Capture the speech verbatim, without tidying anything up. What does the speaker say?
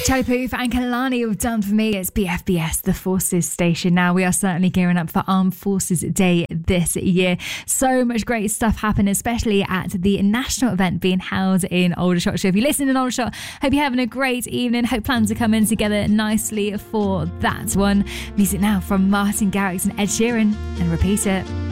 Charlie Puth and Kalani have done for me. It's B F B S, the Forces station. Now we are certainly gearing up for Armed Forces Day this year. So much great stuff happened, especially at the national event being held in Aldershot. So if you listen in Aldershot, hope you're having a great evening. Hope plans are coming together nicely for that one. Music now from Martin Garrix and Ed Sheeran, and Repeat It.